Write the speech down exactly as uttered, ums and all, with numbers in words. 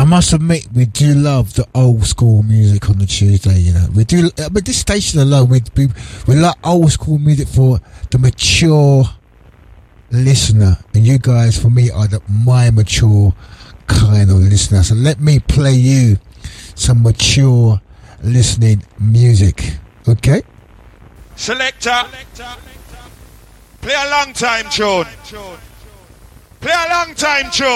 I must admit, we do love the old school music on the Tuesday, you know. We do, but this station alone, we, we, we like old school music for the mature listener. And you guys, for me, are the, my mature kind of listener. So let me play you some mature listening music, okay? Selector, play a long time tune. Play a long time tune.